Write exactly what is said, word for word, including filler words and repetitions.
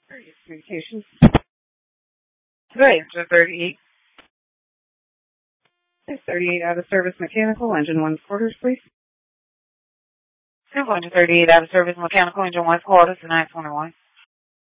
Communications. Today, after thirty-eight. thirty-eight out of service mechanical, engine one quarters, please. two hundred thirty-eight out of service mechanical, engine one quarters, nine twenty-one.